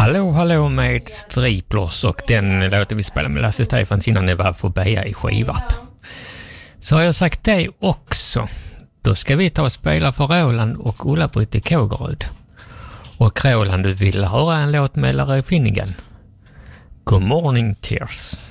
Hallå med Striplers, och den låten vi spelade med Lasse Stefans innan det var för Beja i Skivarp. Så har jag sagt det också. Då ska vi ta och spela för Roland och Ulla-Britt i Kågeröd. Och Roland, du vill höra en låt med Larry Finnegan. Good Morning Tears.